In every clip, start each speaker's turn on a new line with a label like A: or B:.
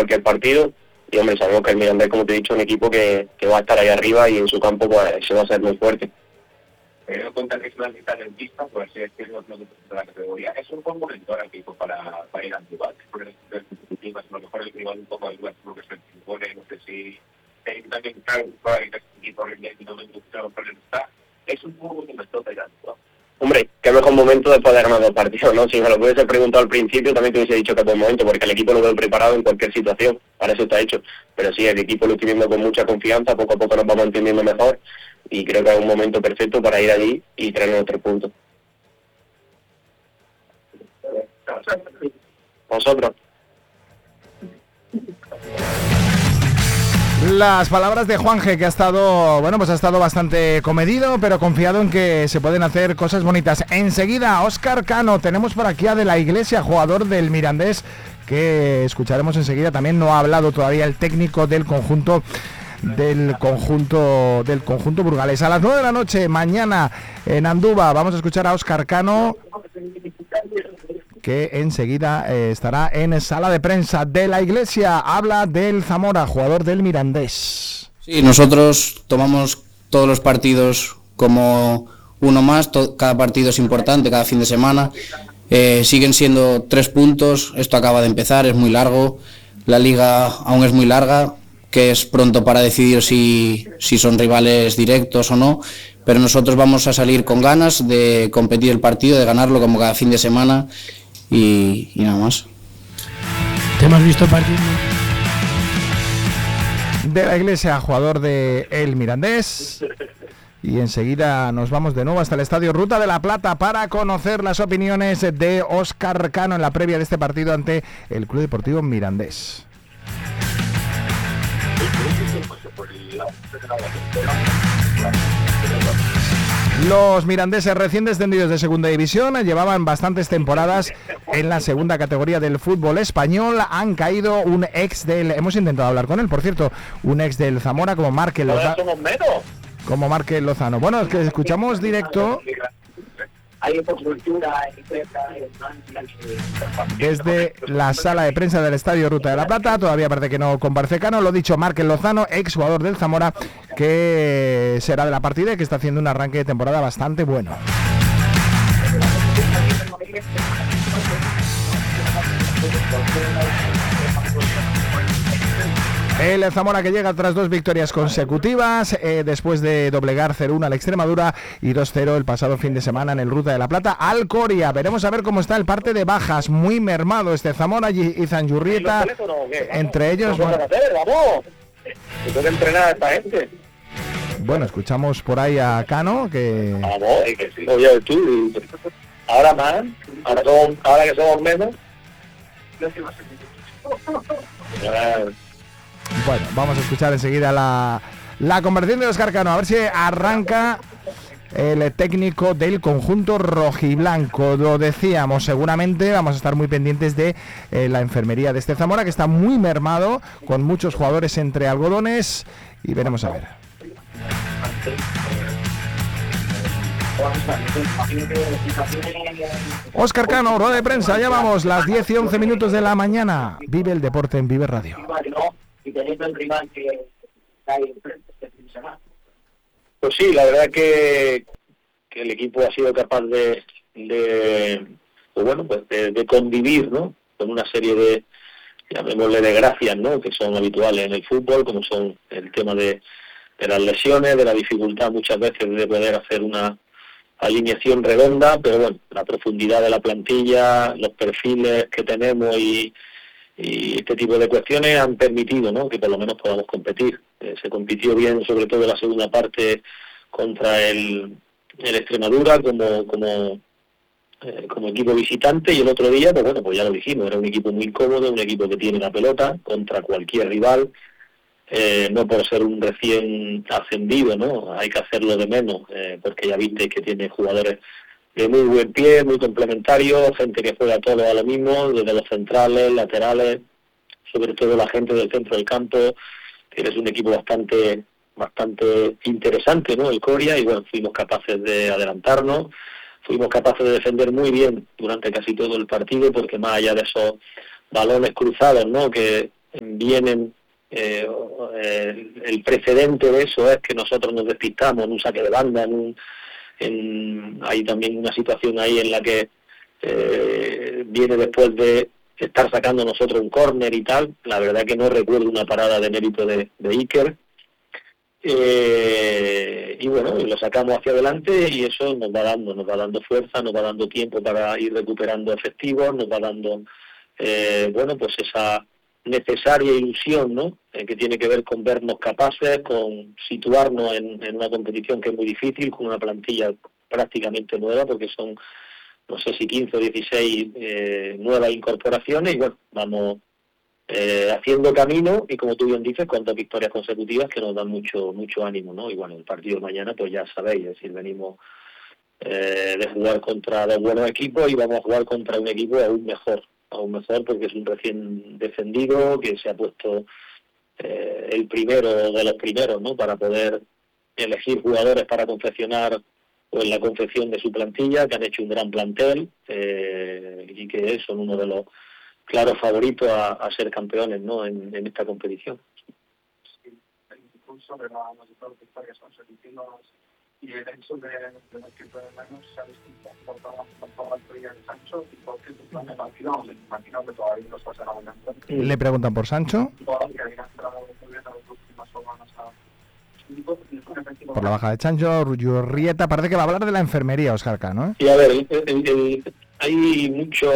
A: cualquier partido. Y hombre, sabemos que el Mirandés, como te he dicho, es un equipo que va a estar ahí arriba y en su campo pues se va a hacer muy fuerte.
B: Teniendo en cuenta que es una mitad del pista, por así decirlo, de la categoría, es un buen momento ahora mismo para ir a Andújar, porque a lo mejor el rival un poco de dudas lo que se impone, no sé si también para el equipo está, es un buen momento para ir a Andújar.
A: Hombre, qué mejor momento después de ganar 2 partidos, ¿no? Si me lo hubiese preguntado al principio, también te hubiese dicho que es buen momento, porque el equipo lo veo preparado en cualquier situación, para eso está hecho. Pero sí, el equipo lo estoy viendo con mucha confianza, poco a poco nos vamos entendiendo mejor, y creo que es un momento perfecto para ir allí y traer los 3 puntos. Vosotros.
C: Las palabras de Juanje, que ha estado bastante comedido, pero confiado en que se pueden hacer cosas bonitas. Enseguida, Óscar Cano, tenemos por aquí a De la Iglesia, jugador del Mirandés, que escucharemos enseguida. También no ha hablado todavía el técnico del conjunto burgalés. A las 9 de la noche, mañana, en Andúba, vamos a escuchar a Óscar Cano, que enseguida estará en sala de prensa. De la Iglesia habla del Zamora, jugador del Mirandés.
D: Sí, nosotros tomamos todos los partidos como uno más, cada partido es importante, cada fin de semana. Siguen siendo 3 puntos, esto acaba de empezar, es muy largo, la liga aún es muy larga, que es pronto para decidir si son rivales directos o no, pero nosotros vamos a salir con ganas de competir el partido, de ganarlo como cada fin de semana. Y nada más.
E: ¿Te hemos visto partido?
C: De la Iglesia, jugador de el Mirandés. Y enseguida nos vamos de nuevo hasta el Estadio Ruta de la Plata para conocer las opiniones de Óscar Cano en la previa de este partido ante el Club Deportivo Mirandés. Los mirandeses recién descendidos de segunda división llevaban bastantes temporadas en la segunda categoría del fútbol español. Han caído un ex del... Hemos intentado hablar con él, por cierto, un ex del Zamora como Márquez Lozano. Bueno, es que escuchamos directo desde la sala de prensa del Estadio Ruta de la Plata. Todavía parece que no comparece Cano. Lo dicho, Márquez Lozano, ex jugador del Zamora, que será de la partida y que está haciendo un arranque de temporada bastante bueno. El Zamora, que llega tras 2 victorias consecutivas, después de doblegar 0-1 al Extremadura y 2-0 el pasado fin de semana en el Ruta de la Plata al Coria. Veremos a ver cómo está el parte de bajas, muy mermado este Zamora y Zanjurrieta, entre ellos...
A: Bueno, tengo que entrenar a esta gente.
C: Bueno, escuchamos por ahí a Cano, que...
A: Vamos, que sí, oye, tú, ahora más, ahora que somos menos...
C: Bueno, vamos a escuchar enseguida la conversación de Óscar Cano, a ver si arranca el técnico del conjunto rojiblanco. Lo decíamos, seguramente vamos a estar muy pendientes de la enfermería de este Zamora, que está muy mermado, con muchos jugadores entre algodones, y veremos a ver. Óscar Cano, rueda de prensa, ya vamos, las 10 y 11 minutos de la mañana. Vive el deporte en Vive Radio.
F: Y teniendo el rival que hay enfrente este fin de semana.
A: Pues sí, la verdad que el equipo ha sido capaz de convivir, ¿no?, con una serie de, llamémosle, de gracias, ¿no?, que son habituales en el fútbol, como son el tema de las lesiones, de la dificultad muchas veces de poder hacer una alineación redonda, pero bueno, la profundidad de la plantilla, los perfiles que tenemos y este tipo de cuestiones han permitido, ¿no?, que por lo menos podamos competir. Se compitió bien, sobre todo en la segunda parte, contra el Extremadura como equipo visitante, y el otro día, pues bueno, pues ya lo dijimos, era un equipo muy cómodo, un equipo que tiene la pelota contra cualquier rival, no por ser un recién ascendido, ¿no?, hay que hacerlo de menos, porque ya viste que tiene jugadores de muy buen pie, muy complementarios, gente que juega todo a lo mismo, desde los centrales, laterales, sobre todo la gente del centro del campo. Tienes un equipo bastante interesante, ¿no?, el Coria, y bueno, fuimos capaces de adelantarnos, fuimos capaces de defender muy bien durante casi todo el partido, porque más allá de esos balones cruzados, ¿no?, que vienen, el precedente de eso es que nosotros nos despistamos en un saque de banda, hay también una situación ahí en la que viene después de estar sacando nosotros un córner y tal. La verdad que no recuerdo una parada de mérito de Iker, y bueno, lo sacamos hacia adelante y eso nos va dando fuerza, nos va dando tiempo para ir recuperando efectivos, nos va dando bueno, pues esa necesaria ilusión, ¿no? Que tiene que ver con vernos capaces, con situarnos en una competición que es muy difícil, con una plantilla prácticamente nueva, porque son, no sé si 15 o 16 nuevas incorporaciones, y bueno, vamos haciendo camino, y como tú bien dices, con 2 victorias consecutivas que nos dan mucho ánimo, ¿no? Y bueno, el partido de mañana, pues ya sabéis, es decir, venimos de jugar contra 2 buenos equipos y vamos a jugar contra un equipo aún mejor, porque es un recién descendido que se ha puesto el primero de los primeros, ¿no? Para poder elegir jugadores para confeccionar, o en la confección de su plantilla, que han hecho un gran plantel, y que son uno de los claros favoritos a ser campeones, ¿no? en esta competición.
B: Sí, el impulso de las 2 victorias consecutivas y el hecho de los equipos de menos, ¿sabes? Por toda la teoría de Sancho y por qué plan de partido, me imagino que todavía nos pasará adelante.
C: Le preguntan por Sancho. Por la baja de Sancho, Rullieta, parece que va a hablar de la enfermería, Óscar Cano, ¿eh?
A: Y a ver, hay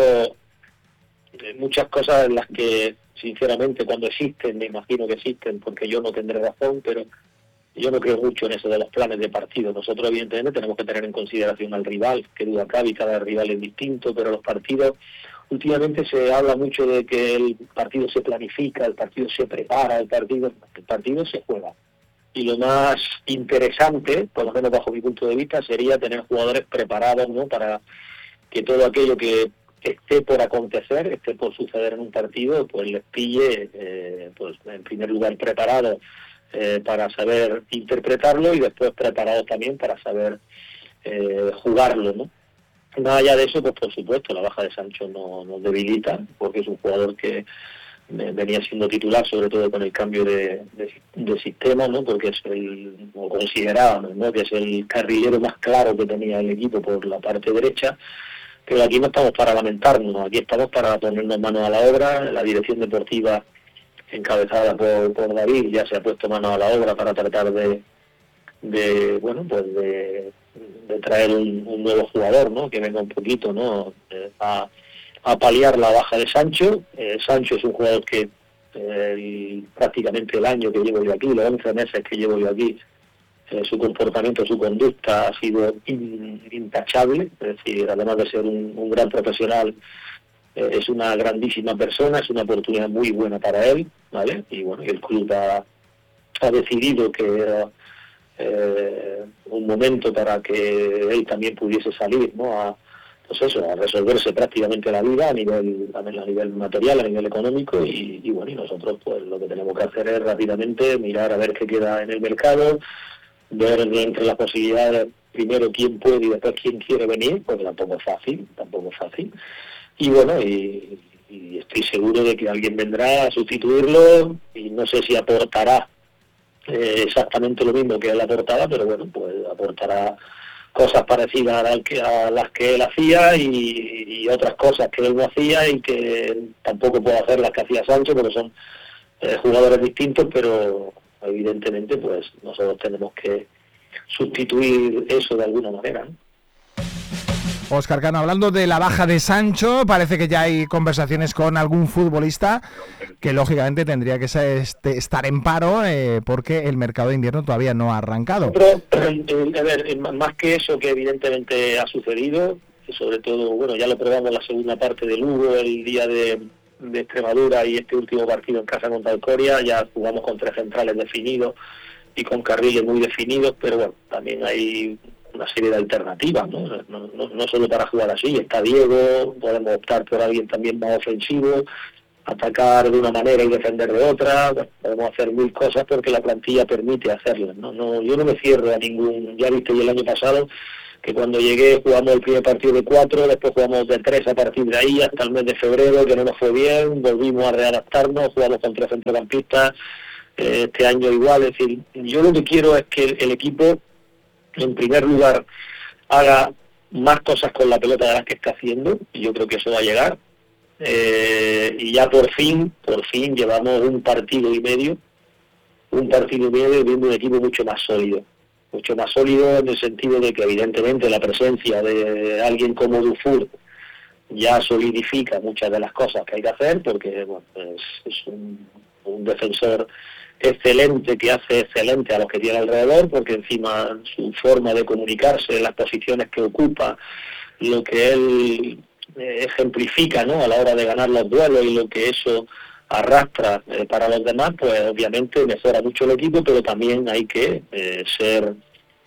A: muchas cosas en las que, sinceramente, cuando existen, me imagino que existen, porque yo no tendré razón, pero yo no creo mucho en eso de los planes de partido. Nosotros, evidentemente, tenemos que tener en consideración al rival, que duda cabe, y cada rival es distinto, pero los partidos, últimamente se habla mucho de que el partido se planifica, el partido se prepara, el partido se juega. Y lo más interesante, por lo menos bajo mi punto de vista, sería tener jugadores preparados, ¿no? Para que todo aquello que esté por acontecer, esté por suceder en un partido, pues les pille, pues en primer lugar preparados para saber interpretarlo, y después preparados también para saber jugarlo, ¿no? Más allá de eso, pues por supuesto, la baja de Sancho nos debilita, porque es un jugador que venía siendo titular, sobre todo con el cambio de sistema, ¿no? Porque es o considerábamos, ¿no?, que es el carrilero más claro que tenía el equipo por la parte derecha. Pero aquí no estamos para lamentarnos, aquí estamos para ponernos manos a la obra. La dirección deportiva, encabezada por David, ya se ha puesto manos a la obra para tratar de traer un nuevo jugador, ¿no?, que venga un poquito, ¿no?, a paliar la baja de Sancho. Sancho es un jugador que prácticamente el año que llevo yo aquí, los 11 meses que llevo yo aquí, su comportamiento, su conducta ha sido intachable. Es decir, además de ser un gran profesional, es una grandísima persona, es una oportunidad muy buena para él, ¿vale? Y bueno, el club ha decidido que era un momento para que él también pudiese salir, ¿no?, a resolverse prácticamente la vida a nivel material, a nivel económico, y bueno, y nosotros pues lo que tenemos que hacer es rápidamente mirar a ver qué queda en el mercado, ver entre las posibilidades primero quién puede y después quién quiere venir, porque tampoco es fácil, y bueno, y estoy seguro de que alguien vendrá a sustituirlo, y no sé si aportará exactamente lo mismo que él aportaba, pero bueno, pues aportará cosas parecidas a las que él hacía, y otras cosas que él no hacía y que tampoco puede hacer las que hacía Sancho, porque son jugadores distintos, pero evidentemente pues nosotros tenemos que sustituir eso de alguna manera, ¿no?
C: Óscar Cano, hablando de la baja de Sancho, parece que ya hay conversaciones con algún futbolista que lógicamente tendría que estar en paro, porque el mercado de invierno todavía no ha arrancado.
A: Pero, a ver, más que eso que evidentemente ha sucedido, sobre todo, bueno, ya lo probamos la segunda parte de Lugo, el día de Extremadura, y este último partido en casa contra el Coria, ya jugamos con 3 centrales definidos y con carriles muy definidos, pero bueno, también hay una serie de alternativas, no solo para jugar así. Está Diego, podemos optar por alguien también más ofensivo, atacar de una manera y defender de otra. Bueno, podemos hacer 1000 cosas porque la plantilla permite hacerlas, ¿no? Yo no me cierro a ningún. Ya viste, y el año pasado que cuando llegué jugamos el primer partido de 4, después jugamos de 3 a partir de ahí hasta el mes de febrero, que no nos fue bien, volvimos a readaptarnos, jugamos con 3 centrocampistas, este año igual. Es decir, yo lo que quiero es que el equipo, en primer lugar, haga más cosas con la pelota de las que está haciendo, y yo creo que eso va a llegar, y ya por fin llevamos un partido y medio viendo un equipo mucho más sólido en el sentido de que evidentemente la presencia de alguien como Dufour ya solidifica muchas de las cosas que hay que hacer, porque bueno, es un defensor excelente, que hace excelente a los que tiene alrededor, porque encima su forma de comunicarse, las posiciones que ocupa, lo que él ejemplifica, ¿no?, a la hora de ganar los duelos, y lo que eso arrastra para los demás, pues obviamente mejora mucho el equipo, pero también hay que ser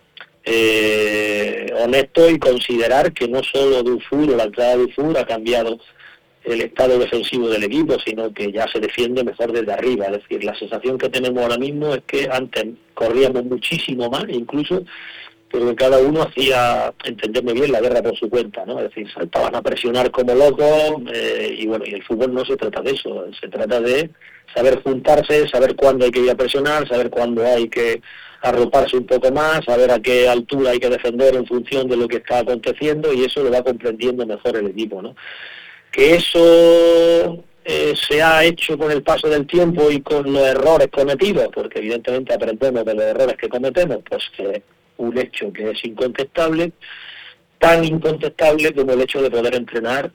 A: honesto y considerar que no solo Dufour o la entrada de Dufour ha cambiado el estado defensivo del equipo, sino que ya se defiende mejor desde arriba. Es decir, la sensación que tenemos ahora mismo es que antes corríamos muchísimo más, incluso, pero que cada uno hacía, entenderme bien, la guerra por su cuenta, ¿no? Es decir, saltaban a presionar como locos, y bueno, y el fútbol no se trata de eso, se trata de saber juntarse, saber cuándo hay que ir a presionar, saber cuándo hay que arroparse un poco más, saber a qué altura hay que defender en función de lo que está aconteciendo, y eso lo va comprendiendo mejor el equipo, ¿no? Que eso se ha hecho con el paso del tiempo y con los errores cometidos, porque evidentemente aprendemos de los errores que cometemos, pues que un hecho que es incontestable, tan incontestable como el hecho de poder entrenar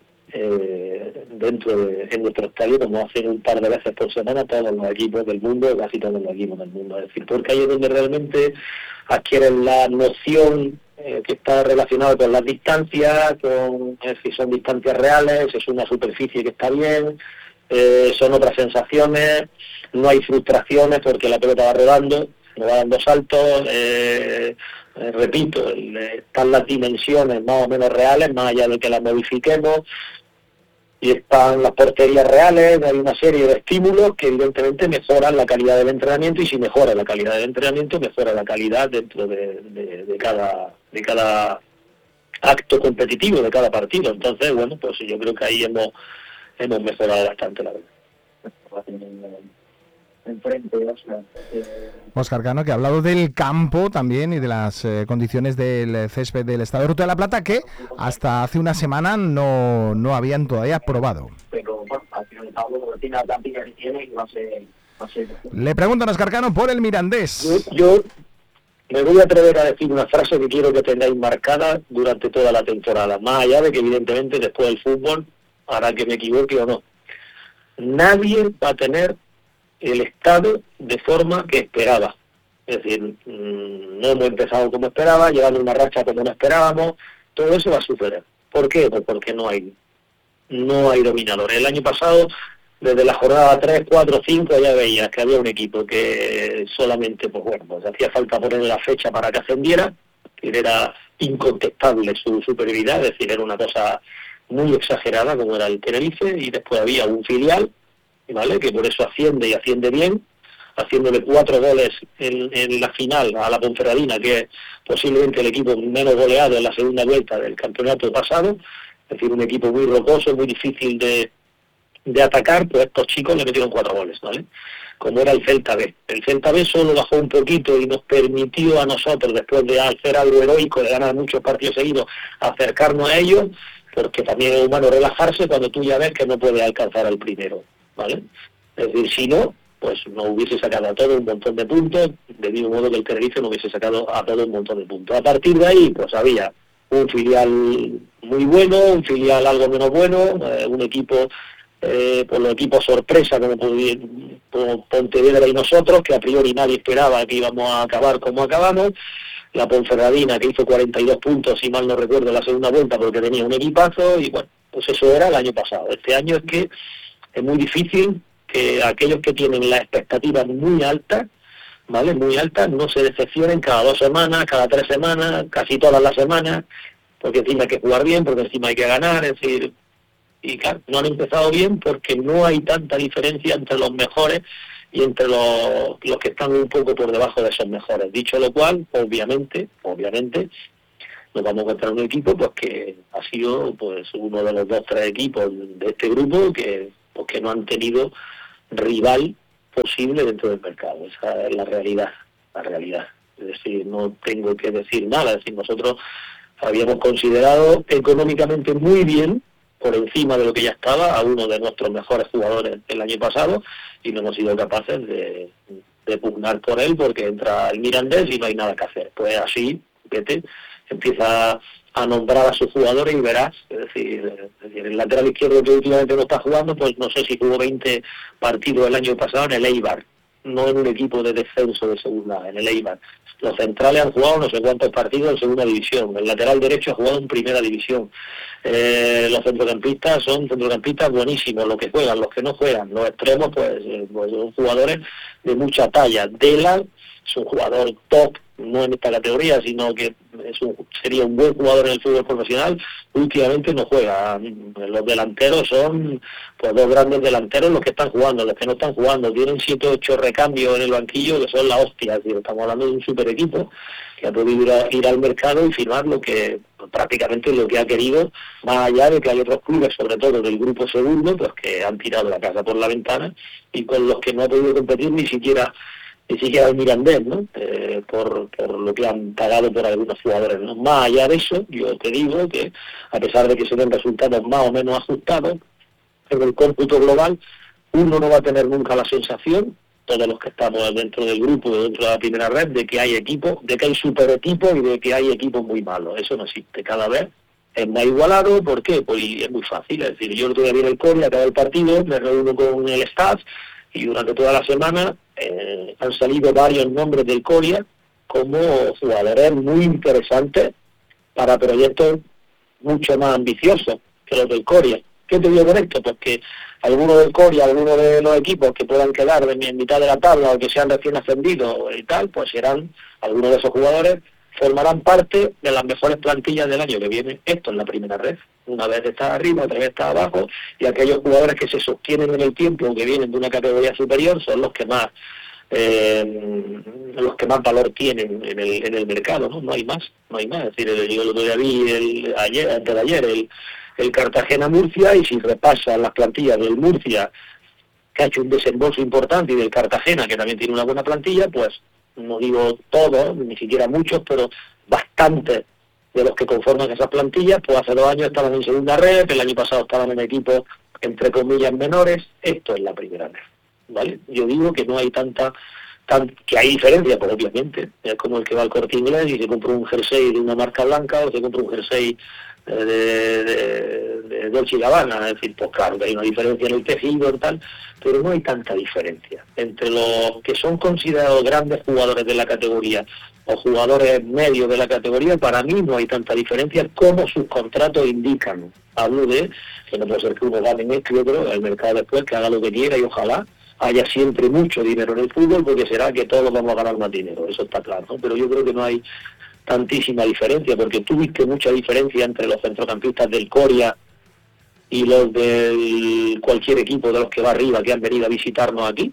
A: en nuestro estadio, como hacen un par de veces por semana todos los equipos del mundo, casi todos los equipos del mundo. Es decir, porque ahí es donde realmente adquieren la noción que está relacionada con las distancias, si son distancias reales, es una superficie que está bien, son otras sensaciones, no hay frustraciones porque la pelota va rodando, no va dando saltos, repito, están las dimensiones más o menos reales, más allá de que las modifiquemos, y están las porterías reales. Hay una serie de estímulos que evidentemente mejoran la calidad del entrenamiento, y si mejora la calidad del entrenamiento, mejora la calidad dentro de cada acto competitivo, de cada partido. Entonces, bueno, pues yo creo que ahí hemos mejorado bastante, la verdad.
C: Óscar Cano, que ha hablado del campo también y de las condiciones del césped del Estadio Ruta de la Plata, que hasta hace una semana no habían todavía probado.
F: Pero bueno, al final tiene la plantilla que tiene y no sé.
C: Le preguntan a Óscar Cano por el Mirandés.
A: Yo me voy a atrever a decir una frase que quiero que tengáis marcada durante toda la temporada, más allá de que evidentemente después del fútbol hará que me equivoque o no. Nadie va a tener el estado de forma que esperaba. Es decir, no hemos empezado como esperaba, llevando una racha como no esperábamos, todo eso va a suceder. ¿Por qué? Pues porque no hay dominadores. El año pasado, desde la jornada 3, 4, 5, ya veías que había un equipo que solamente, pues bueno, pues hacía falta ponerle la fecha para que ascendiera, que era incontestable su superioridad, es decir, era una cosa muy exagerada como era el Tenerife, y después había un filial, ¿vale?, que por eso asciende y asciende bien, haciéndole 4 goles en la final a la Ponferradina, que es posiblemente el equipo menos goleado en la segunda vuelta del campeonato pasado. Es decir, un equipo muy rocoso, muy difícil de atacar, pues estos chicos le metieron 4 goles, ¿vale? Como era el Celta B. El Celta B solo bajó un poquito y nos permitió a nosotros, después de hacer algo heroico, de ganar muchos partidos seguidos, acercarnos a ellos, porque también es humano relajarse cuando tú ya ves que no puedes alcanzar al primero, ¿vale? Es decir, si no, pues no hubiese sacado a todo un montón de puntos, del mismo modo que el Tenerife no hubiese sacado a todo un montón de puntos. A partir de ahí, pues había un filial muy bueno, un filial algo menos bueno, un equipo, por los equipos sorpresa como Pontevedra y nosotros, que a priori nadie esperaba que íbamos a acabar como acabamos. La Ponferradina, que hizo 42 puntos, si mal no recuerdo, en la segunda vuelta, porque tenía un equipazo, y bueno, pues eso era el año pasado. Este año es que es muy difícil que aquellos que tienen las expectativas muy altas, ¿vale?, muy altas, no se decepcionen cada 2 semanas, cada 3 semanas, casi todas las semanas, porque encima hay que jugar bien, porque encima hay que ganar, es decir, y claro, no han empezado bien porque no hay tanta diferencia entre los mejores y entre los que están un poco por debajo de esos mejores. Dicho lo cual, obviamente, nos vamos a encontrar un equipo pues que ha sido pues uno de los 2-3 equipos de este grupo que no han tenido rival posible dentro del mercado. Esa es la realidad. Es decir, no tengo que decir nada. Es decir, nosotros habíamos considerado económicamente muy bien, por encima de lo que ya estaba, a uno de nuestros mejores jugadores el año pasado, y no hemos sido capaces de pugnar por él porque entra el Mirandés y no hay nada que hacer. Pues así, vete, empieza a nombrar a sus jugadores y verás, es decir, el lateral izquierdo que últimamente no está jugando, pues no sé si jugó 20 partidos el año pasado en el Eibar, no en un equipo de descenso de segunda, en el Eibar. Los centrales han jugado no sé cuántos partidos en segunda división, el lateral derecho ha jugado en primera división, los centrocampistas son centrocampistas buenísimos, los que juegan, los que no juegan, los extremos pues son jugadores de mucha talla. Dela es un jugador top, no en esta categoría, sino que sería un buen jugador en el fútbol profesional. Últimamente no juega. Los delanteros son pues 2 grandes delanteros los que están jugando, los que no están jugando tienen 7 o 8 recambios en el banquillo que son la hostia. Es decir, estamos hablando de un super equipo que ha podido ir al mercado y firmar lo que prácticamente lo que ha querido, más allá de que hay otros clubes, sobre todo del grupo segundo, pues que han tirado la casa por la ventana y con los que no ha podido competir ni siquiera el Mirandés, ¿no? Por lo que han pagado por algunos jugadores, ¿no? Más allá de eso, yo te digo que a pesar de que se den resultados más o menos ajustados, en el cómputo global, uno no va a tener nunca la sensación, todos los que estamos dentro del grupo, dentro de la primera red, de que hay equipos, de que hay super equipos y de que hay equipos muy malos. Eso no existe. Cada vez es más igualado. ¿Por qué? Pues es muy fácil. Es decir, yo el otro día vi el Coria, acaba el partido, me reúno con el staff y durante toda la semana han salido varios nombres del Coria como jugadores muy interesantes para proyectos mucho más ambiciosos que los del Coria. ¿Qué te digo con esto? Pues que algunos del Coria, algunos de los equipos que puedan quedar en mitad de la tabla o que sean recién ascendidos y tal, pues serán algunos de esos jugadores, formarán parte de las mejores plantillas del año que viene. Esto es la primera red. Una vez está arriba, otra vez está abajo, y aquellos jugadores que se sostienen en el tiempo o que vienen de una categoría superior son los que más valor tienen en el mercado, ¿no? No hay más. Es decir, yo el otro día vi antes de ayer el Cartagena-Murcia, y si repasan las plantillas del Murcia, que ha hecho un desembolso importante, y del Cartagena, que también tiene una buena plantilla, pues no digo todos, ni siquiera muchos, pero bastantes de los que conforman esas plantillas, pues hace 2 años estaban en segunda red, el año pasado estaban en equipos, entre comillas, menores. Esto es la primera red, ¿vale? Yo digo que no hay que hay diferencia, pues obviamente, es como el que va al Corte Inglés y se compra un jersey de una marca blanca o se compra un jersey de Dolce & Gabbana. Es decir, pues claro que hay una diferencia en el tejido y tal, pero no hay tanta diferencia entre los que son considerados grandes jugadores de la categoría o jugadores medios de la categoría. Para mí no hay tanta diferencia como sus contratos indican. Hablo de que no puede ser que uno gane en esto y otro, el mercado después que haga lo que quiera, y ojalá haya siempre mucho dinero en el fútbol, porque será que todos vamos a ganar más dinero, eso está claro, ¿no? Pero yo creo que no hay tantísima diferencia, porque tú viste mucha diferencia entre los centrocampistas del Coria y los de cualquier equipo de los que va arriba, que han venido a visitarnos aquí.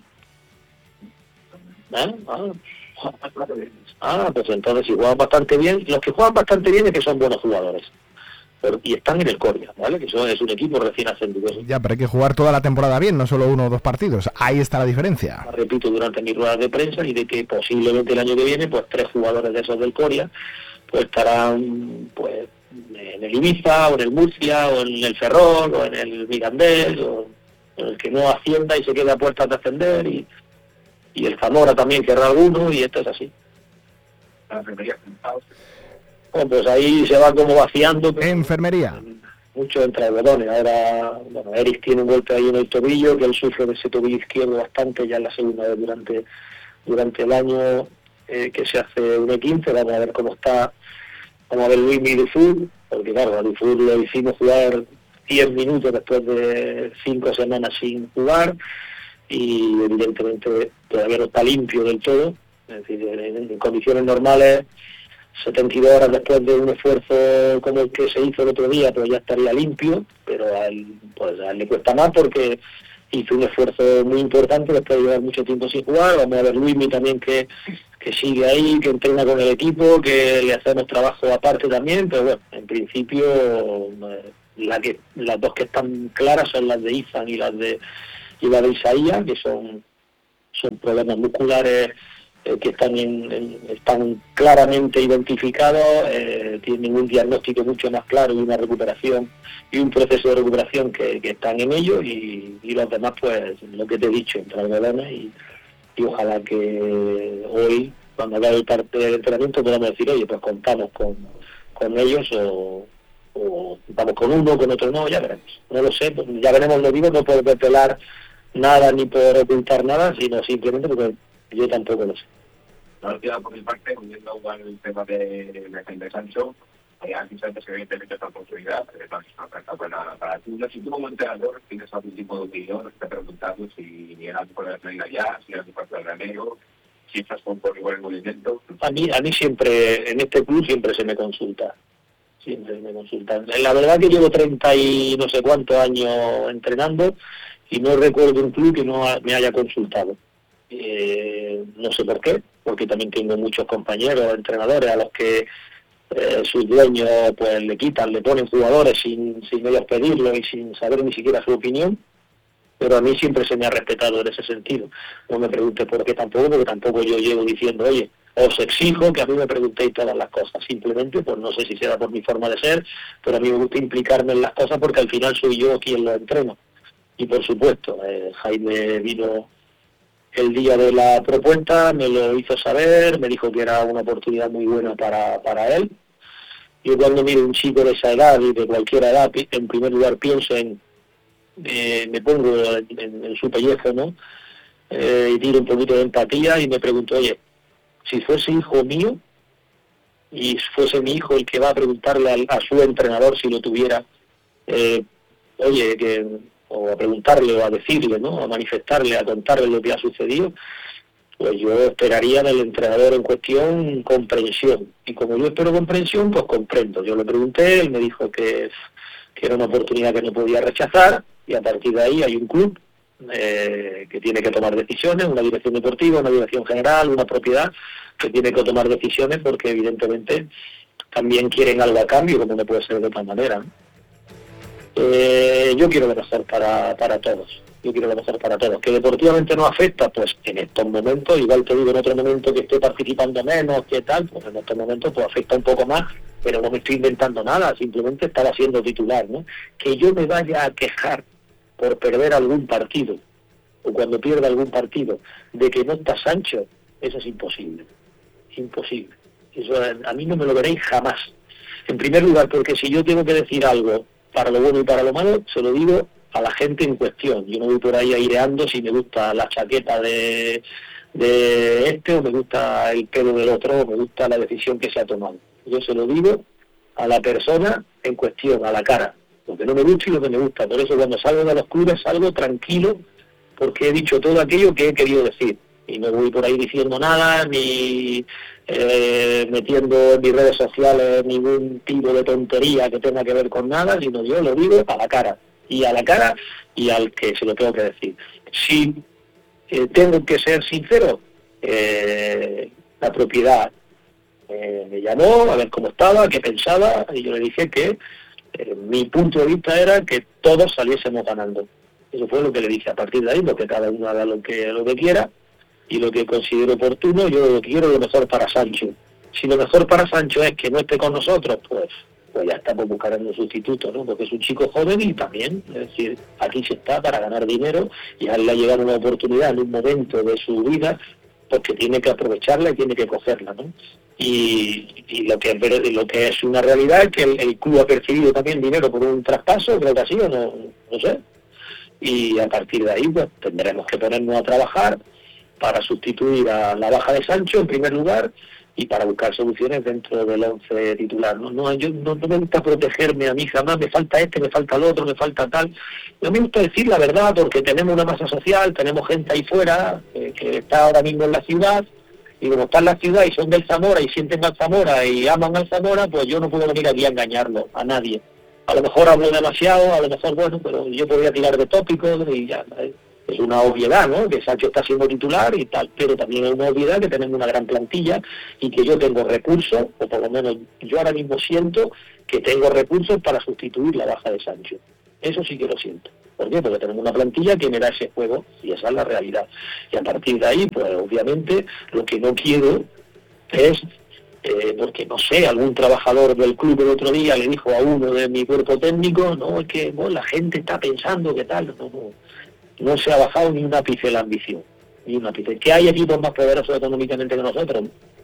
A: Pues entonces si juegan bastante bien, los que juegan bastante bien es que son buenos jugadores. Y están en el Coria, ¿vale? Que eso es un equipo recién ascendido.
C: Ya, pero hay que jugar toda la temporada bien, no solo 1 o 2 partidos. Ahí está la diferencia.
A: Repito durante mis ruedas de prensa, y de que posiblemente el año que viene, pues 3 jugadores de esos del Coria pues estarán pues en el Ibiza, o en el Murcia, o en el Ferrol, o en el Mirandés, o en el que no ascienda y se quede a puertas de ascender, y el Zamora también querrá alguno, y esto es así.
B: La enfermería.
A: Pues ahí se va como vaciando.
C: Enfermería.
A: Mucho entre algodones. Ahora, bueno, Eric tiene un golpe ahí en el tobillo, que él sufre de ese tobillo izquierdo bastante, ya en la segunda vez durante el año que se hace un E15. Vamos a ver cómo está, vamos a ver Luis Dufour, porque claro, a Dufour lo hicimos jugar 10 minutos después de 5 semanas sin jugar, y evidentemente todavía no está limpio del todo. Es decir, en condiciones normales, 72 horas después de un esfuerzo como el que se hizo el otro día, pues ya estaría limpio, pero a él le cuesta más porque hizo un esfuerzo muy importante después de llevar mucho tiempo sin jugar. Vamos a ver Luismi también, que que sigue ahí, que entrena con el equipo, que le hacemos trabajo aparte también, pero bueno, en principio las dos que están claras son las de Izan y las de Isaías, que son problemas musculares que están claramente identificados, tienen un diagnóstico mucho más claro y una recuperación y un proceso de recuperación que están en ello, y los demás, pues lo que te he dicho, entre algodones, y ojalá que hoy, cuando acabe el parte del entrenamiento, podamos decir, oye, pues contamos con ellos, o vamos con uno, con otro no, ya veremos. No lo sé, pues ya veremos, lo digo, no por desvelar nada ni por ocultar nada, sino simplemente porque yo tampoco lo sé.
B: La última por mi parte, volviendo al tema de Sancho, aquí sabes que evidentemente esta oportunidad es una oferta buena para ti. Si tú como entrenador tienes algún tipo de opinión, te he preguntado si era por la salida ya, si era tu parte del remedio, si estás con igual el movimiento.
A: A mí siempre, en este club siempre se me consulta. Siempre me consultan. La verdad que llevo 30 y no sé cuántos años entrenando y no recuerdo un club que no me haya consultado. No sé por qué, porque también tengo muchos compañeros, entrenadores, a los que sus dueños pues le ponen jugadores sin ellos pedirlo y sin saber ni siquiera su opinión, pero a mí siempre se me ha respetado en ese sentido. No me preguntes por qué tampoco, porque tampoco yo llevo diciendo, oye, os exijo que a mí me preguntéis todas las cosas. Simplemente, pues no sé si será por mi forma de ser, pero a mí me gusta implicarme en las cosas porque al final soy yo quien lo entreno. Y por supuesto, Jaime vino el día de la propuesta, me lo hizo saber, me dijo que era una oportunidad muy buena para él. Yo cuando miro un chico de esa edad y de cualquier edad, en primer lugar pienso me pongo en su pellejo, ¿no? Y tiro un poquito de empatía y me pregunto, oye, si fuese hijo mío y fuese mi hijo el que va a preguntarle a su entrenador si lo tuviera, o a preguntarle o a decirle, ¿no? A manifestarle, a contarle lo que ha sucedido, pues yo esperaría del entrenador en cuestión comprensión. Y como yo espero comprensión, pues comprendo. Yo le pregunté, él me dijo que era una oportunidad que no podía rechazar, y a partir de ahí hay un club que tiene que tomar decisiones, una dirección deportiva, una dirección general, una propiedad, que tiene que tomar decisiones porque evidentemente también quieren algo a cambio, como no puede ser de otra manera, ¿no? Yo quiero lo mejor para todos. Yo quiero lo mejor para todos. Que deportivamente no afecta, pues en estos momentos, igual te digo en otro momento que estoy participando menos, que tal, pues en estos momentos pues afecta un poco más, pero no me estoy inventando nada, simplemente estaba siendo titular, ¿no? Que yo me vaya a quejar por perder algún partido, o cuando pierda algún partido, de que no está Sancho, eso es imposible. Imposible. Eso a mí no me lo veréis jamás. En primer lugar, porque si yo tengo que decir algo para lo bueno y para lo malo, se lo digo a la gente en cuestión. Yo no voy por ahí aireando si me gusta la chaqueta de este, o me gusta el pelo del otro, o me gusta la decisión que se ha tomado. Yo se lo digo a la persona en cuestión, a la cara, lo que no me gusta y lo que me gusta. Por eso cuando salgo de los clubes salgo tranquilo, porque he dicho todo aquello que he querido decir. Y no voy por ahí diciendo nada, ni metiendo en mis redes sociales ningún tipo de tontería que tenga que ver con nada, sino yo lo digo a la cara y al que se lo tengo que decir. Si tengo que ser sincero, la propiedad me llamó a ver cómo estaba, qué pensaba, y yo le dije que mi punto de vista era que todos saliésemos ganando. Eso fue lo que le dije. A partir de ahí, porque cada uno haga lo que quiera y lo que considero oportuno. Yo quiero lo mejor para Sancho. Si lo mejor para Sancho es que no esté con nosotros, pues ya estamos buscando un sustituto, ¿no? Porque es un chico joven y también, es decir, aquí se está para ganar dinero, y a él le ha llegado una oportunidad en un momento de su vida, porque tiene que aprovecharla y tiene que cogerla, ¿no? Y lo que es una realidad es que el club ha percibido también dinero por un traspaso, creo que ha sido, no sé, y a partir de ahí pues tendremos que ponernos a trabajar para sustituir a la baja de Sancho en primer lugar y para buscar soluciones dentro del 11 titular. Yo no me gusta protegerme a mí jamás, me falta este, me falta el otro, me falta tal. No me gusta decir la verdad porque tenemos una masa social, tenemos gente ahí fuera que está ahora mismo en la ciudad, y como está en la ciudad y son del Zamora y sienten al Zamora y aman al Zamora, pues yo no puedo venir aquí a engañarlo a nadie. A lo mejor hablo demasiado, a lo mejor bueno, pero yo podría tirar de tópicos y ya. Es una obviedad, ¿no? Que Sancho está siendo titular y tal, pero también es una obviedad que tenemos una gran plantilla y que yo tengo recursos, o por lo menos yo ahora mismo siento que tengo recursos para sustituir la baja de Sancho. Eso sí que lo siento. ¿Por qué? Porque tenemos una plantilla que me da ese juego y esa es la realidad. Y a partir de ahí, pues obviamente lo que no quiero es, porque no sé, algún trabajador del club el otro día le dijo a uno de mi cuerpo técnico, no, es que la gente está pensando que tal, no se ha bajado ni un ápice la ambición, ni un ápice. ¿Que hay equipos más poderosos económicamente que nosotros?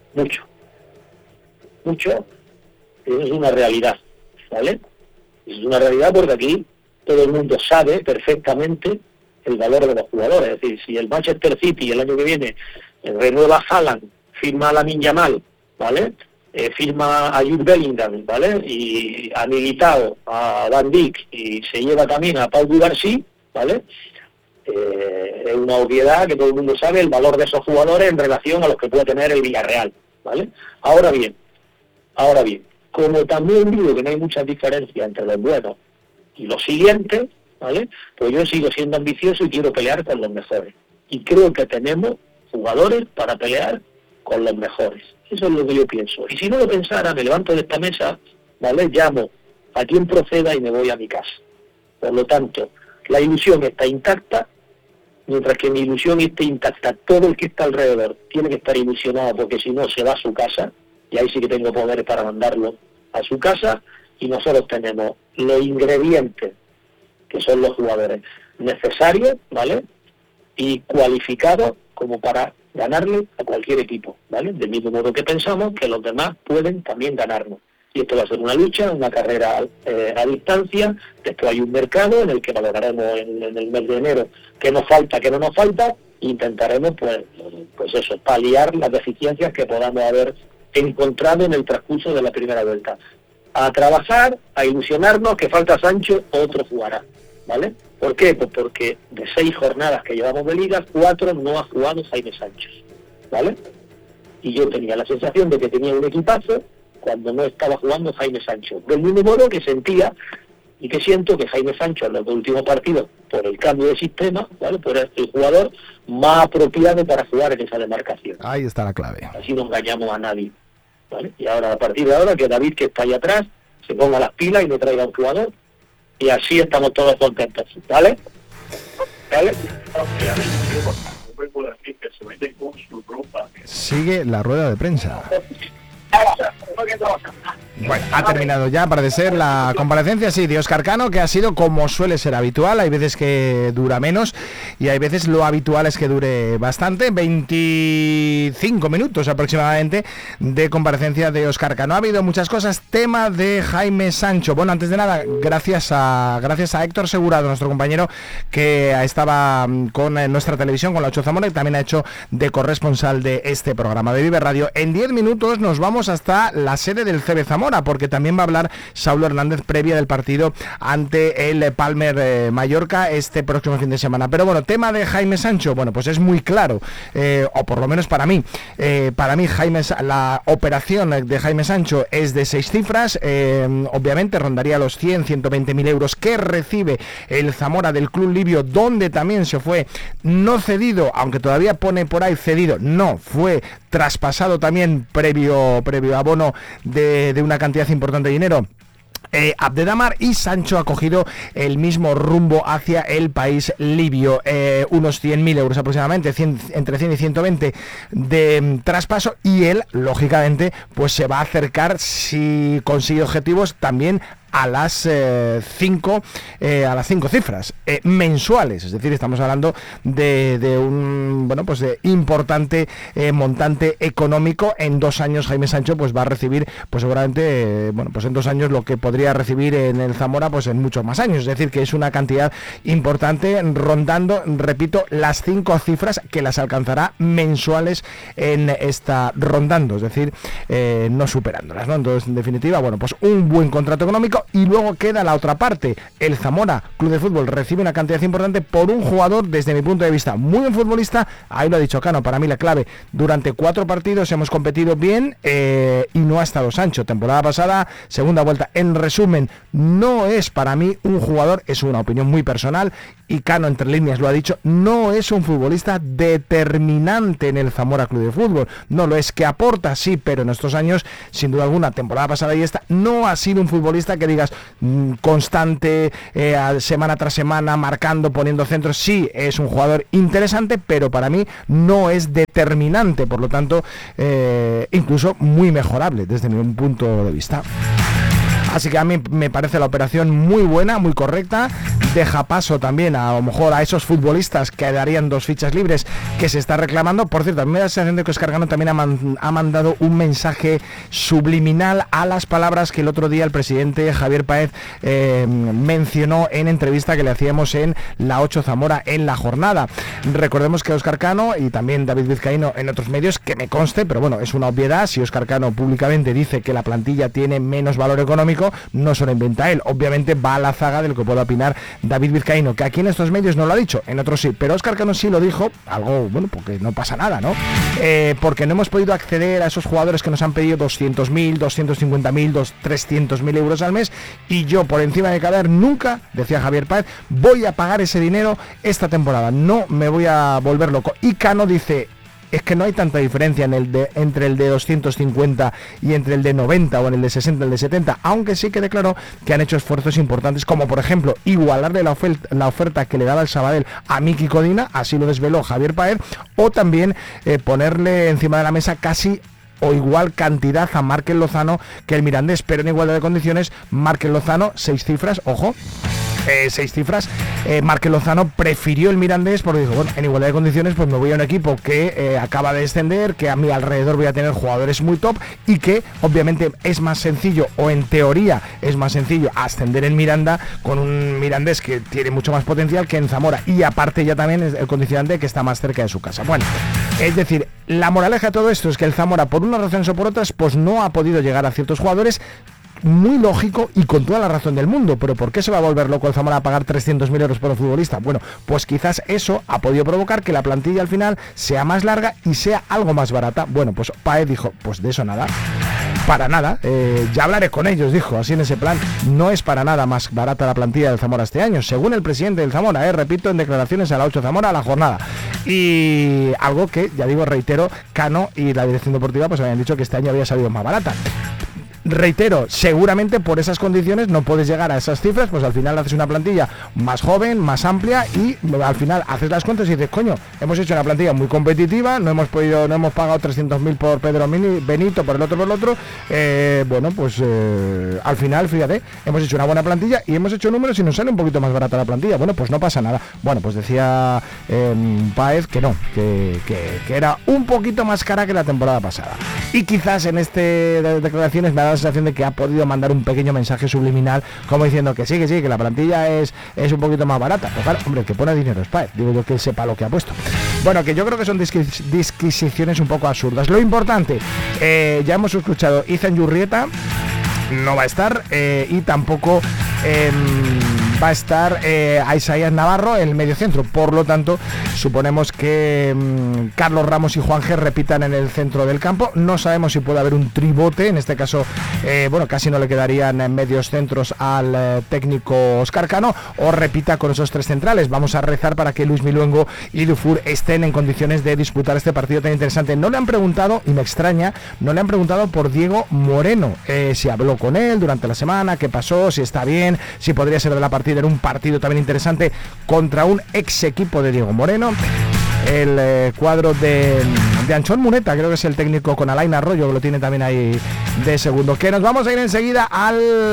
A: Mucho, eso es una realidad, ¿vale? Es una realidad porque aquí todo el mundo sabe perfectamente el valor de los jugadores. Es decir, si el Manchester City el año que viene renueva a Haaland, firma a Lamine Yamal, ¿vale? Firma a Jude Bellingham, ¿vale? Y a Militao, a Van Dijk, y se lleva también a Pau García, ¿vale? Es una obviedad que todo el mundo sabe el valor de esos jugadores en relación a los que puede tener el Villarreal, ¿vale? Ahora bien, como también digo que no hay mucha diferencia entre los buenos y los siguientes, ¿vale? Pues yo sigo siendo ambicioso y quiero pelear con los mejores. Y creo que tenemos jugadores para pelear con los mejores. Eso es lo que yo pienso. Y si no lo pensara, me levanto de esta mesa, ¿vale? Llamo a quien proceda y me voy a mi casa. Por lo tanto, la ilusión está intacta. Mientras que mi ilusión esté intacta, todo el que está alrededor tiene que estar ilusionado, porque si no se va a su casa, y ahí sí que tengo poder para mandarlo a su casa, y nosotros tenemos los ingredientes, que son los jugadores necesarios, ¿vale? Y cualificados como para ganarle a cualquier equipo, ¿vale? Del mismo modo que pensamos que los demás pueden también ganarnos. Y esto va a ser una lucha, una carrera a distancia. Después hay un mercado en el que valoraremos en el mes de enero qué nos falta, qué no nos falta, e intentaremos pues eso, paliar las deficiencias que podamos haber encontrado en el transcurso de la primera vuelta. A trabajar, a ilusionarnos, que falta Sancho, otro jugará, ¿vale? ¿Por qué? Pues porque de 6 jornadas que llevamos de liga, 4 no ha jugado Jaime Sancho, ¿vale? Y yo tenía la sensación de que tenía un equipazo cuando no estaba jugando Jaime Sancho. Del mismo modo que sentía y que siento que Jaime Sancho en los últimos partidos, por el cambio de sistema, ¿vale? Por el jugador más apropiado para jugar en esa demarcación.
C: Ahí está la clave.
A: Así no engañamos a nadie, ¿vale? Y ahora, a partir de ahora, que David, que está ahí atrás, se ponga las pilas y me traiga un jugador, y así estamos todos contentos, ¿vale? ¿Vale?
C: Sigue la rueda de prensa. Bueno, ha terminado ya, parece ser, la comparecencia, sí, de Óscar Cano, que ha sido como suele ser habitual. Hay veces que dura menos y hay veces lo habitual es que dure bastante. 25 minutos aproximadamente de comparecencia de Óscar Cano. Ha habido muchas cosas. Tema de Jaime Sancho. Bueno, antes de nada, gracias a Héctor Segurado, nuestro compañero que estaba con nuestra televisión, con la 8 Zamora, y también ha hecho de corresponsal de este programa de Vive Radio. En 10 minutos nos vamos hasta la sede del CB Zamora, porque también va a hablar Saulo Hernández previa del partido ante el Palmer Mallorca este próximo fin de semana. Pero bueno, tema de Jaime Sancho, bueno, pues es muy claro, o por lo menos para mí, la operación de Jaime Sancho es de 6 cifras, obviamente rondaría los 120.000 euros que recibe el Zamora del club libio, donde también se fue no cedido, aunque todavía pone por ahí cedido, no, fue traspasado también previo abono de una cantidad importante de dinero. Abdedamar, y Sancho ha cogido el mismo rumbo hacia el país libio, unos 100.000 euros aproximadamente, entre 100 y 120 de traspaso, y él lógicamente pues se va a acercar, si consigue objetivos, también a las 5 cifras mensuales. Es decir, estamos hablando de un de importante montante económico. En 2 años Jaime Sancho pues va a recibir pues seguramente en 2 años lo que podría recibir en el Zamora pues en muchos más años. Es decir, que es una cantidad importante, rondando, repito, las 5 cifras, que las alcanzará mensuales en esta rondando, es decir, no superándolas, ¿no? Entonces, en definitiva, pues un buen contrato económico. y luego queda la otra parte. El Zamora Club de Fútbol recibe una cantidad importante por un jugador, desde mi punto de vista, muy buen futbolista. Ahí lo ha dicho Cano, para mí la clave. Durante 4 partidos hemos competido bien y no ha estado Sancho. Temporada pasada, segunda vuelta. En resumen, no es para mí un jugador, es una opinión muy personal, y Cano entre líneas lo ha dicho, no es un futbolista determinante en el Zamora Club de Fútbol. No lo es, que aporta, sí, pero en estos años, sin duda alguna, temporada pasada y esta, no ha sido un futbolista que digas constante, semana tras semana, marcando, poniendo centros. Sí, es un jugador interesante, pero para mí no es determinante, por lo tanto, incluso muy mejorable desde mi punto de vista. Así que a mí me parece la operación muy buena, muy correcta. Deja paso también a lo mejor a esos futbolistas que darían 2 fichas libres que se está reclamando. Por cierto, a mí me da la sensación de que Óscar Cano también ha mandado un mensaje subliminal a las palabras que el otro día el presidente Javier Páez mencionó en entrevista que le hacíamos en la 8 Zamora en La Jornada. Recordemos que Óscar Cano y también David Vizcaíno en otros medios, que me conste, pero bueno, es una obviedad, si Óscar Cano públicamente dice que la plantilla tiene menos valor económico, no se lo inventa él, obviamente va a la zaga de lo que pueda opinar David Vizcaíno, que aquí en estos medios no lo ha dicho, en otros sí, pero Óscar Cano sí lo dijo, algo, bueno, porque no pasa nada, ¿no? Porque no hemos podido acceder a esos jugadores que nos han pedido 200.000, 250.000, 300.000 euros al mes, y yo por encima de caber nunca, decía Javier Páez, voy a pagar ese dinero esta temporada, no me voy a volver loco. Y Cano dice, es que no hay tanta diferencia entre el de 250 y entre el de 90 o en el de 60 y el de 70, aunque sí que declaró que han hecho esfuerzos importantes, como por ejemplo igualarle la oferta que le daba el Sabadell a Miki Codina, así lo desveló Javier Páez, o también ponerle encima de la mesa casi o igual cantidad a Márquez Lozano que el Mirandés, pero en igualdad de condiciones. Márquez Lozano, 6 cifras, ojo, 6 cifras. Márquez Lozano prefirió el Mirandés porque dijo, bueno, en igualdad de condiciones pues me voy a un equipo que acaba de descender, que a mi alrededor voy a tener jugadores muy top y que obviamente es más sencillo, o en teoría es más sencillo ascender en Miranda con un Mirandés que tiene mucho más potencial que en Zamora, y aparte ya también es el condicionante que está más cerca de su casa. Bueno, es decir, la moraleja de todo esto es que el Zamora, por unas razones o por otras, pues no ha podido llegar a ciertos jugadores. Muy lógico y con toda la razón del mundo, pero ¿por qué se va a volver loco el Zamora a pagar 300.000 euros por un futbolista? Bueno, pues quizás eso ha podido provocar que la plantilla al final sea más larga y sea algo más barata. Bueno, pues Páez dijo, pues de eso nada, para nada, ya hablaré con ellos, dijo, así en ese plan. No es para nada más barata la plantilla del Zamora este año, según el presidente del Zamora, repito, en declaraciones a la 8 Zamora, a La Jornada. Y algo que, ya digo, reitero, Cano y la dirección deportiva pues habían dicho que este año había salido más barata. Reitero, seguramente por esas condiciones no puedes llegar a esas cifras, pues al final haces una plantilla más joven, más amplia, y al final haces las cuentas y dices, coño, hemos hecho una plantilla muy competitiva, no hemos pagado 300.000 por Pedro Benito, por el otro, bueno, pues al final, fíjate, hemos hecho una buena plantilla y hemos hecho números y nos sale un poquito más barata la plantilla. Bueno, pues no pasa nada. Bueno, pues decía Páez que no, que era un poquito más cara que la temporada pasada. Y quizás en declaraciones me ha dado la sensación de que ha podido mandar un pequeño mensaje subliminal como diciendo que sí, que la plantilla es un poquito más barata. Pues claro, hombre, el que pone dinero es Páez, digo yo, que sepa lo que ha puesto. Bueno, que yo creo que son disquisiciones un poco absurdas. Lo importante, ya hemos escuchado, Izan Yurrieta no va a estar, y tampoco va a estar a Isaías Navarro en el medio centro. Por lo tanto, suponemos que Carlos Ramos y Juan G repitan en el centro del campo. No sabemos si puede haber un tribote, en este caso, bueno, casi no le quedarían medios centros al técnico Óscar Cano, o repita con esos 3 centrales. Vamos a rezar para que Luis Miluengo y Dufour estén en condiciones de disputar este partido tan interesante. No le han preguntado, y me extraña, no le han preguntado por Diego Moreno, si habló con él durante la semana, qué pasó, si está bien, si podría ser de la partida. Era un partido también interesante contra un ex equipo de Diego Moreno. El cuadro de Anchón Muneta, creo que es el técnico, con Alain Arroyo, que lo tiene también ahí de segundo. Que nos vamos a ir enseguida a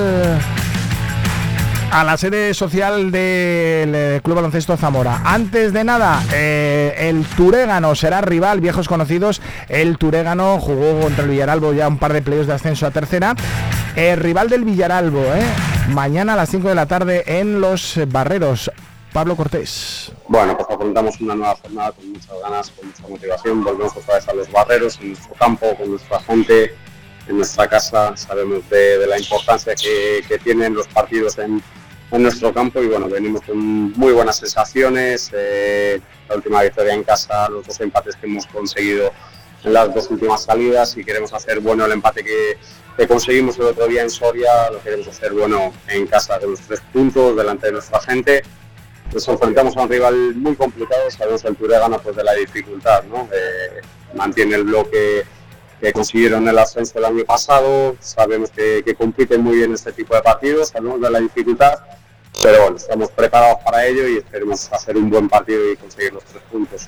C: la sede social del Club Baloncesto Zamora. Antes de nada, el Turégano será rival, viejos conocidos. El Turégano jugó contra el Villaralbo ya un par de playoffs de ascenso a tercera. Rival del Villaralbo, mañana a las 5 de la tarde en Los Barreros. Pablo Cortés.
G: Bueno, pues afrontamos una nueva jornada con muchas ganas, con mucha motivación. Volvemos otra vez a Los Barreros, en nuestro campo, con nuestra gente, nuestra casa, sabemos de la importancia que tienen los partidos en nuestro campo y bueno, venimos con muy buenas sensaciones, la última victoria en casa, los 2 empates que hemos conseguido en las 2 últimas salidas y queremos hacer bueno el empate que conseguimos el otro día en Soria, lo queremos hacer bueno en casa con los 3 puntos delante de nuestra gente. Nos enfrentamos a un rival muy complicado, sabemos el Turegano pues de la dificultad, ¿no? Mantiene el bloque que consiguieron el ascenso el año pasado, sabemos que compiten muy bien este tipo de partidos, sabemos de la dificultad, pero bueno, estamos preparados para ello y esperemos hacer un buen partido y conseguir los 3 puntos.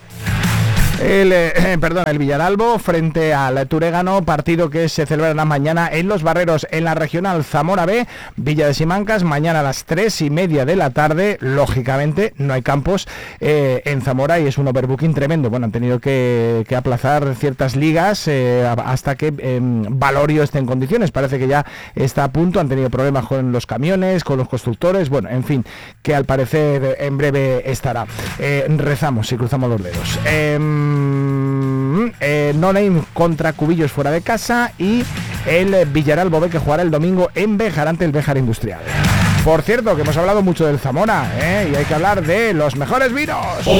C: El Villaralbo frente al Turegano, partido que se celebrará mañana en Los Barreros, en la regional Zamora B, Villa de Simancas, mañana a las 3:30 de la tarde. Lógicamente no hay campos en Zamora y es un overbooking tremendo. Bueno, han tenido que aplazar ciertas ligas hasta que Valorio esté en condiciones. Parece que ya está a punto, han tenido problemas con los camiones, con los constructores, bueno, en fin, que al parecer en breve estará. Rezamos y cruzamos los dedos. No Name contra Cubillos fuera de casa y el Villaralbo B que jugará el domingo en Béjar ante el Béjar Industrial. Por cierto, que hemos hablado mucho del Zamora, y hay que hablar de los mejores vinos.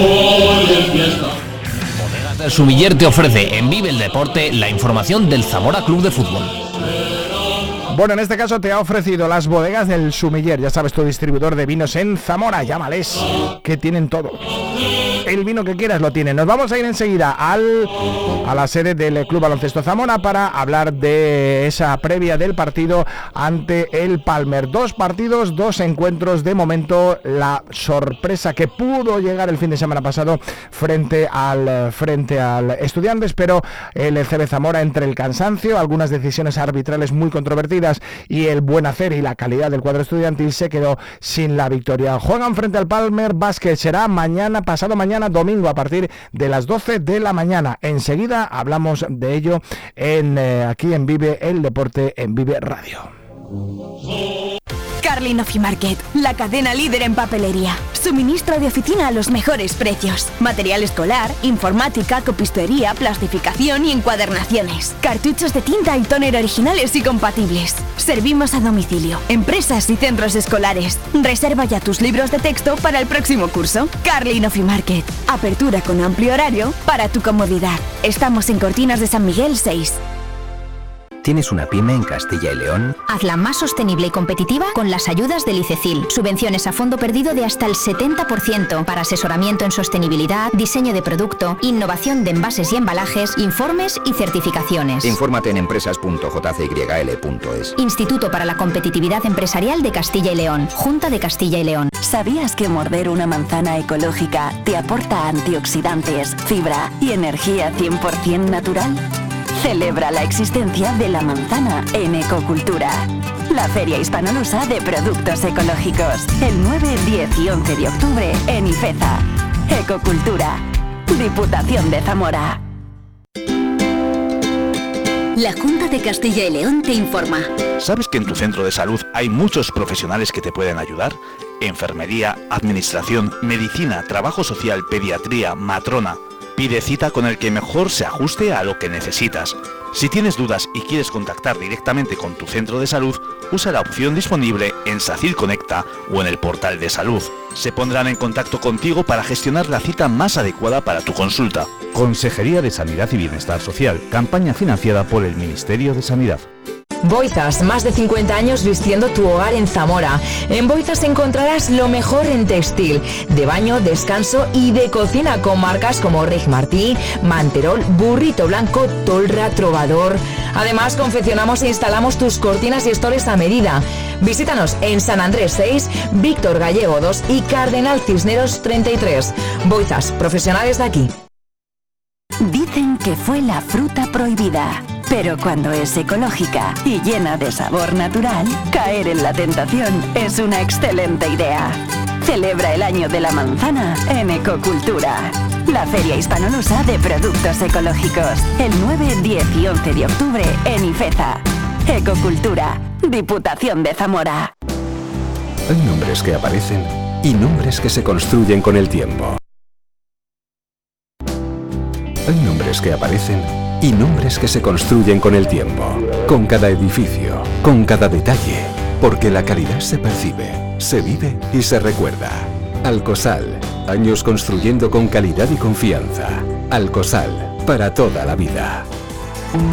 H: Bodegas del Sumiller te ofrece en Vive el Deporte la información del Zamora Club de Fútbol.
C: Bueno, en este caso te ha ofrecido las bodegas del Sumiller, ya sabes, tu distribuidor de vinos en Zamora, llámales, que tienen todo. El vino que quieras lo tienen. Nos vamos a ir enseguida a la sede del Club Baloncesto Zamora para hablar de esa previa del partido ante el Palmer. 2 partidos, 2 encuentros. De momento, la sorpresa que pudo llegar el fin de semana pasado frente al Estudiantes, pero el CB Zamora, entre el cansancio, algunas decisiones arbitrales muy controvertidas y el buen hacer y la calidad del cuadro estudiantil, se quedó sin la victoria. Juegan frente al Palmer Basket, será pasado mañana domingo a partir de las 12 de la mañana. Enseguida hablamos de ello aquí en Vive el Deporte, en Vive Radio.
I: Carlin Ofimarket, la cadena líder en papelería. Suministro de oficina a los mejores precios. Material escolar, informática, copistería, plastificación y encuadernaciones. Cartuchos de tinta y tóner originales y compatibles. Servimos a domicilio, empresas y centros escolares. Reserva ya tus libros de texto para el próximo curso. Carlin Ofimarket. Apertura con amplio horario para tu comodidad. Estamos en Cortinas de San Miguel 6.
J: ¿Tienes una pyme en Castilla y León?
K: Hazla más sostenible y competitiva con las ayudas del ICECIL. Subvenciones a fondo perdido de hasta el 70% para asesoramiento en sostenibilidad, diseño de producto, innovación de envases y embalajes, informes y certificaciones.
J: Infórmate en empresas.jcyl.es.
K: Instituto para la Competitividad Empresarial de Castilla y León. Junta de Castilla y León.
L: ¿Sabías que morder una manzana ecológica te aporta antioxidantes, fibra y energía 100% natural? Celebra la existencia de la manzana en Ecocultura, la feria hispanolusa de productos ecológicos, el 9, 10 y 11 de octubre en Ifeza. Ecocultura, Diputación de Zamora.
M: La Junta de Castilla y León te informa.
N: ¿Sabes que en tu centro de salud hay muchos profesionales que te pueden ayudar? Enfermería, administración, medicina, trabajo social, pediatría, matrona. Pide cita con el que mejor se ajuste a lo que necesitas. Si tienes dudas y quieres contactar directamente con tu centro de salud, usa la opción disponible en SACIR Conecta o en el portal de salud. Se pondrán en contacto contigo para gestionar la cita más adecuada para tu consulta.
O: Consejería de Sanidad y Bienestar Social, campaña financiada por el Ministerio de Sanidad.
P: Boizas, más de 50 años vistiendo tu hogar en Zamora. En Boizas encontrarás lo mejor en textil, de baño, descanso y de cocina con marcas como Reg Martí, Manterol, Burrito Blanco, Tolra, Trovador. Además, confeccionamos e instalamos tus cortinas y estores a medida. Visítanos en San Andrés 6, Víctor Gallego 2 y Cardenal Cisneros 33. Boizas, profesionales de aquí.
L: Dicen que fue la fruta prohibida, pero cuando es ecológica y llena de sabor natural, caer en la tentación es una excelente idea. Celebra el año de la manzana en Ecocultura, la feria hispanolusa de productos ecológicos, el 9, 10 y 11 de octubre en Ifeza. Ecocultura, Diputación de Zamora.
Q: Hay nombres que aparecen y nombres que se construyen con el tiempo. Hay nombres que aparecen y nombres que se construyen con el tiempo, con cada edificio, con cada detalle, porque la calidad se percibe, se vive y se recuerda. Alcosal, años construyendo con calidad y confianza. Alcosal, para toda la vida.